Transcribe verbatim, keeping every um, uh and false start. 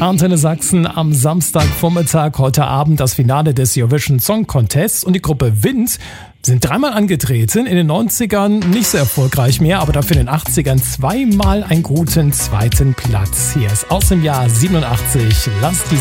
Antenne Sachsen am Samstagvormittag, heute Abend das Finale des Eurovision Song Contests und die Gruppe Wind sind dreimal angetreten, in den neunzigern nicht so erfolgreich mehr, aber dafür in den achtzigern zweimal einen guten zweiten Platz. Hier ist aus dem Jahr siebenundachtzig, Lass die